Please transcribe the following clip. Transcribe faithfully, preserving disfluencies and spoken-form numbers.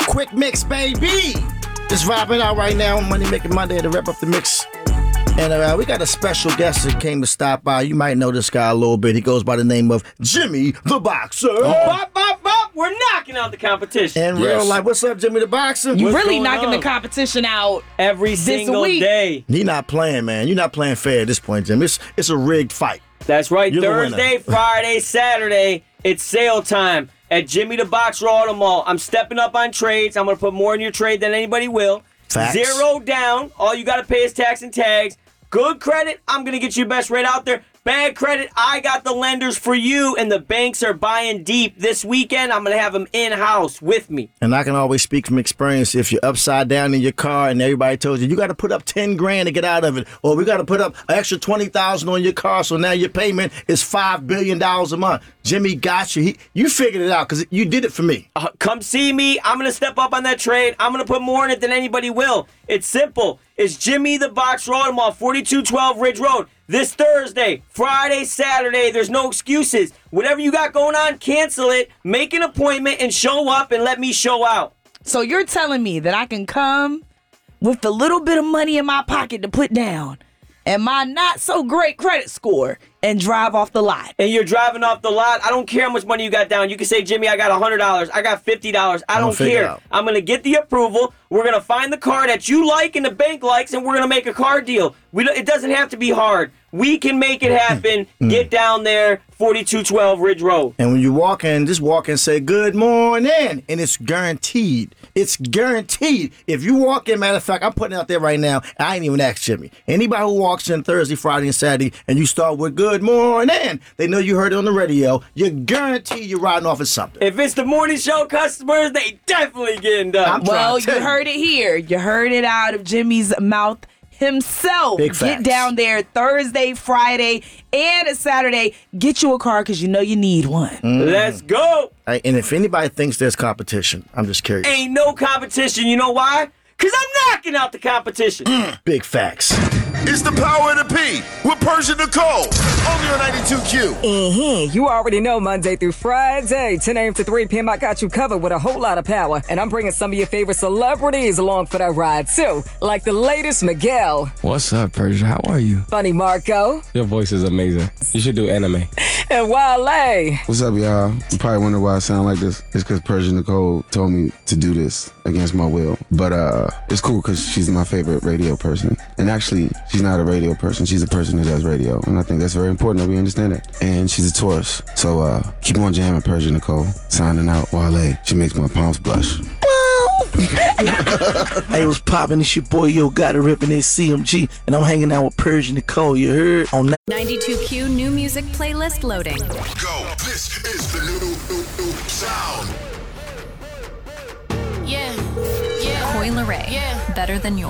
quick mix, baby. Just vibing out right now on Money Making Monday to wrap up the mix. And uh, we got a special guest that came to stop by. You might know this guy a little bit. He goes by the name of Jimmy the Boxer. Oh. Bop, bop, bop. We're knocking out the competition. In yes. real life, what's up, Jimmy the Boxer? You What's really knocking on? the competition out every single week. day. He not playing, man. You're not playing fair at this point, Jimmy. It's, it's a rigged fight. That's right. You're Thursday, Friday, Saturday, it's sale time at Jimmy the Boxer Auto Mall. I'm stepping up on trades. I'm going to put more in your trade than anybody will. Facts. Zero down. All you got to pay is tax and tags. Good credit, I'm going to get you the best rate out there. Bad credit, I got the lenders for you, and the banks are buying deep. This weekend, I'm going to have them in-house with me. And I can always speak from experience. If you're upside down in your car and everybody told you, you got to put up ten grand to get out of it, or we got to put up an extra twenty thousand on your car, so now your payment is five billion dollars a month. Jimmy got you. He, you figured it out because you did it for me. Uh, come see me. I'm going to step up on that trade. I'm going to put more in it than anybody will. It's simple. It's Jimmy the Boxer Auto Mall, forty-two twelve Ridge Road. This Thursday, Friday, Saturday, there's no excuses. Whatever you got going on, cancel it, make an appointment, and show up and let me show out. So you're telling me that I can come with the little bit of money in my pocket to put down and my not so great credit score and drive off the lot? And you're driving off the lot. I don't care how much money you got down. You can say, Jimmy, I got one hundred dollars. I got fifty dollars. I don't, Don't figure it care. out. I'm going to get the approval. We're going to find the car that you like and the bank likes, and we're going to make a car deal. We don't, it doesn't have to be hard. We can make it happen. Get down there, forty-two twelve Ridge Road. And when you walk in, just walk in and say, good morning. And it's guaranteed. It's guaranteed. If you walk in, matter of fact, I'm putting it out there right now. I ain't even asked Jimmy. Anybody who walks in Thursday, Friday, and Saturday, and you start with good morning, they know you heard it on the radio. You're guaranteed you're riding off of something. If it's the morning show customers, they definitely getting done. I'm Well, trying to you tell you. heard it here. You heard it out of Jimmy's mouth himself. Big Get facts. down there Thursday, Friday, and a Saturday. Get you a car because you know you need one. Let's go. Hey, and if anybody thinks there's competition, I'm just curious. Ain't no competition. You know why? Because I'm knocking out the competition. Big facts. It's the power of the P with Persian Nicole. Only on ninety-two Q. Mm-hmm. You already know Monday through Friday, ten a.m. to three p.m. I got you covered with a whole lot of power. And I'm bringing some of your favorite celebrities along for that ride, too. Like the latest Miguel, What's up, Persia? How are you? Funny Marco, Your voice is amazing. You should do anime. and Wale. What's up, y'all? You probably wonder why I sound like this. It's because Persia Nicole told me to do this against my will. But uh, it's cool because she's my favorite radio person. And actually, she's not a radio person. She's a person who does radio. And I think that's very important that we understand that. And she's a Taurus. So uh, keep on jamming, Persia Nicole. Signing out, Wale. She makes my palms blush. Hey, what's poppin'? It's your boy Yo Gotta Rippin' at C M G, and I'm hanging out with Persian Nicole. You heard? On ninety-two Q new music playlist loading. Go. This is the new, new, new sound. Yeah, yeah. Coil Ray, yeah. Better than yours.